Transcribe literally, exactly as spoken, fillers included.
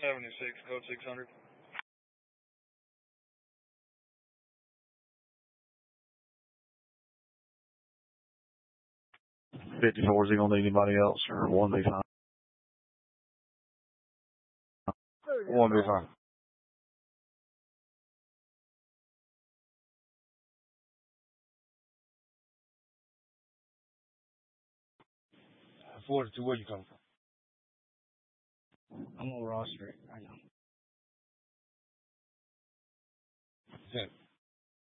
Avenue six, code six hundred. fifty-four, is he going to need anybody else, or one be fine? One be fine. forty-two, where you coming from? I'm on Ross Street right now. ten.